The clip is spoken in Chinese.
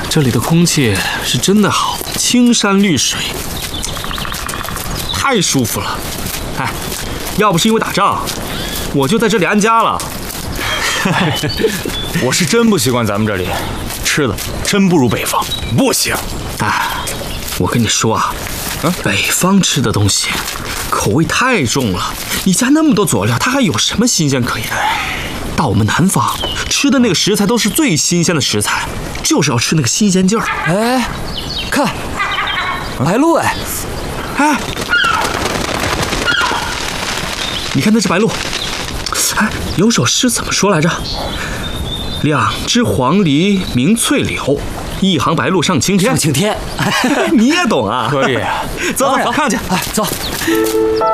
这里的空气是真的好，青山绿水，太舒服了。哎，要不是因为打仗，我就在这里安家了。 我是真不习惯咱们这里，吃的真不如北方。 不行， 哎，我跟你说啊，北方吃的东西口味太重了，你加那么多佐料，它还有什么新鲜可言？到我们南方吃的那个食材都是最新鲜的食材，就是要吃那个新鲜劲儿。 哎，看，白鹭哎， 哎，你看那只白鹭，哎，有首诗怎么说来着？两只黄鹂鸣翠柳，一行白鹭上青天。 上青天， 你也懂啊？ 可以， 走走走，看上去。 哎，走。